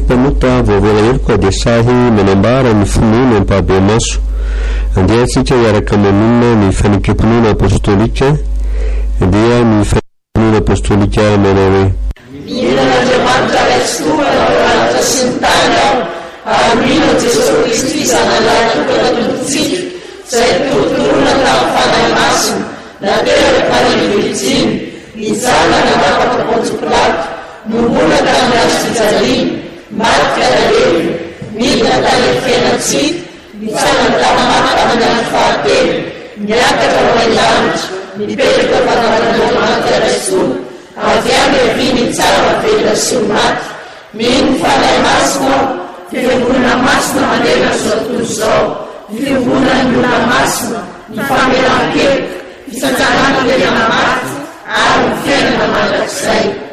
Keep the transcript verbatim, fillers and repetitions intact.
mpamota vaovela ely koa dia sahy manambara ny finoana ampabe maso andehantsika hiaraka mamonina ny fanekam-pinoana apostolika dia ny fanekam-pinoana apostolika manao hoe mihinan'Andriamanitra Kristoa naoratra sy ny tany aho ary mino Jesosy Kristy zanalahy tompontsika izay totorona tamin'ny fanahy masina nateraka ny Virjiny nizanana napaka Pôntsy Pilato nombona tamin'ny azo fijaliana maty kadalelo midina tany Efenatsika nitsangana tamin'ny tamin'ny andro fahatelo niakatra ho an-danitra mipetraka fanaovan'Andriamanitra Kristoa avy any eviny tsara velona sy ho maty mino ny fanahy masina fiangonana masina mandeha zao tontolo izao fiangonana ny olona masina ny famelan-keloka fisanjanana lehiana maty ary ny fiainana mandrakizay